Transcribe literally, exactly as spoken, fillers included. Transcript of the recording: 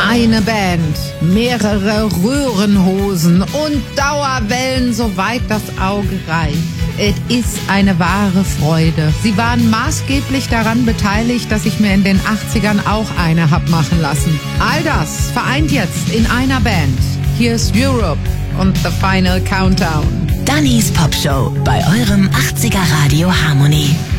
Eine Band, mehrere Röhrenhosen und Dauerwellen, soweit das Auge reicht. Es ist eine wahre Freude. Sie waren maßgeblich daran beteiligt, dass ich mir in den achtzigern auch eine hab machen lassen. All das vereint jetzt in einer Band. Hier ist Europe und The Final Countdown. Dannys Popshow bei eurem achtziger Radio Harmony.